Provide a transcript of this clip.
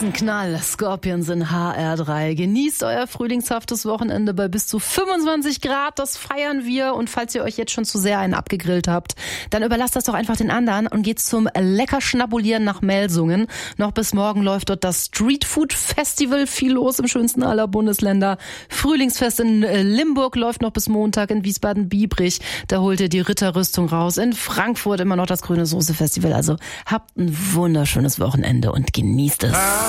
ein Knall. Scorpions in HR3. Genießt euer frühlingshaftes Wochenende bei bis zu 25 Grad. Das feiern wir. Und falls ihr euch jetzt schon zu sehr einen abgegrillt habt, dann überlasst das doch einfach den anderen und geht zum lecker Schnabulieren nach Melsungen. Noch bis morgen läuft dort das Street Food Festival. Viel los im schönsten aller Bundesländer. Frühlingsfest in Limburg läuft noch bis Montag. In Wiesbaden-Biebrich, da holt ihr die Ritterrüstung raus. In Frankfurt immer noch das Grüne Soße Festival. Also habt ein wunderschönes Wochenende und genießt es.